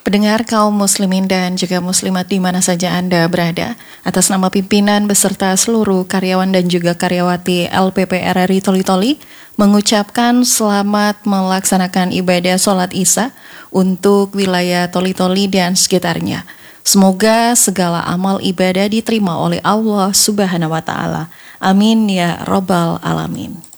Pendengar kaum muslimin dan juga muslimat di mana saja Anda berada, atas nama pimpinan beserta seluruh karyawan dan juga karyawati LPP RRI Toli-Toli, mengucapkan selamat melaksanakan ibadah sholat Isya untuk wilayah Toli-Toli dan sekitarnya. Semoga segala amal ibadah diterima oleh Allah Subhanahu wa Ta'ala. Amin ya Rabbal Alamin.